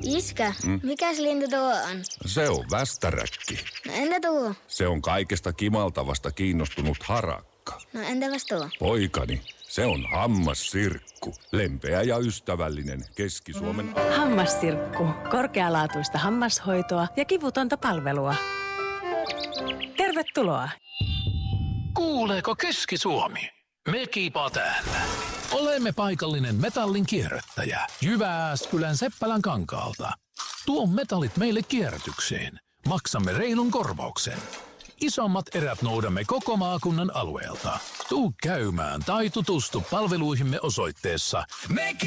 Iskä, mikäs lintu tuo on? Se on västäräkki. No entä tuo? Se on kaikesta kimaltavasta kiinnostunut harakka. No entäpäs tuo? Poikani, se on hammassirkku. Lempeä ja ystävällinen Keski-Suomen... Hammassirkku. Korkealaatuista hammashoitoa ja kivutonta palvelua. Tervetuloa. Kuuleeko Keski-Suomi? Me Kipa täällä. Olemme paikallinen metallin kierrättäjä Jyväskylän Seppälän kankaalta. Tuo metallit meille kierrätykseen. Maksamme reilun korvauksen. Isommat erät noudamme koko maakunnan alueelta. Tuu käymään tai tutustu palveluihimme osoitteessa